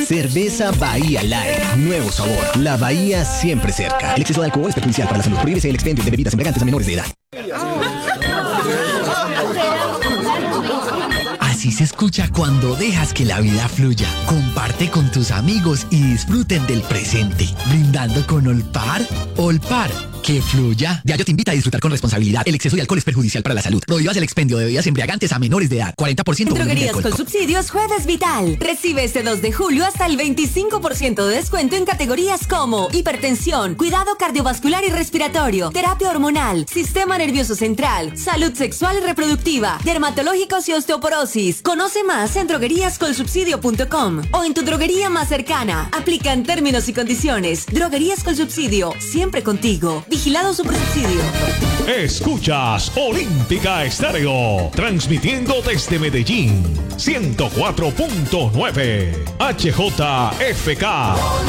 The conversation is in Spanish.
Cerveza Bahía Light, nuevo sabor. La Bahía siempre cerca. El exceso de alcohol es perjudicial para la salud. Prohíbese el expendio de bebidas embriagantes a menores de edad. Así se escucha cuando dejas que la vida fluya. Comparte con tus amigos y disfruten del presente. Brindando con Olpar. Olpar, que fluya. Diageo te invita a disfrutar con responsabilidad. El exceso de alcohol es perjudicial para la salud. Prohíbas el expendio de bebidas embriagantes a menores de edad. 40% En Droguerías con Subsidios, Jueves Vital. Recibe este 2 de julio hasta el 25% de descuento en categorías como hipertensión, cuidado cardiovascular y respiratorio, terapia hormonal, sistema nervioso central, salud sexual y reproductiva, dermatológicos y osteoporosis. Conoce más en drogueríascolsubsidio.com o en tu droguería más cercana. Aplican términos y condiciones. Droguerías con Subsidio, siempre contigo. Vigilado Supersubsidio. Escuchas Olímpica Estéreo, transmitiendo desde Medellín, 104.9 HJFK.